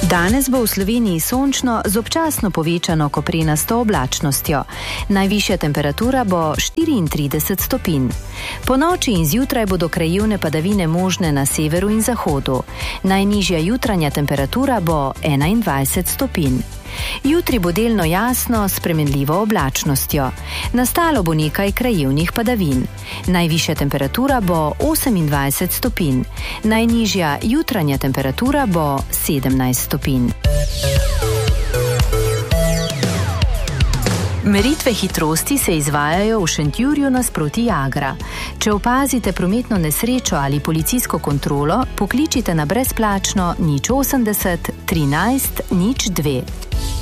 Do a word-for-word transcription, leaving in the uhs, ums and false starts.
Danes bo v Sloveniji sončno z občasno povečano koprenasto oblačnostjo. Najvišja temperatura bo štiriintrideset stopinj. Po noči in zjutraj bodo krajevne padavine možne na severu in zahodu. Najnižja jutranja temperatura bo enaindvajset stopinj. Jutri bo delno jasno s spremenljivo oblačnostjo. Nastalo bo nekaj krajevnih padavin. Najvišja temperatura bo osemindvajset stopinj. Najnižja jutranja temperatura bo sedemnajst stopinj. Meritve hitrosti se izvajajo v Šentjurju nasproti Jagra. Če opazite prometno nesrečo ali policijsko kontrolo, pokličite na brezplačno nič osemdeset trinajst nič dve.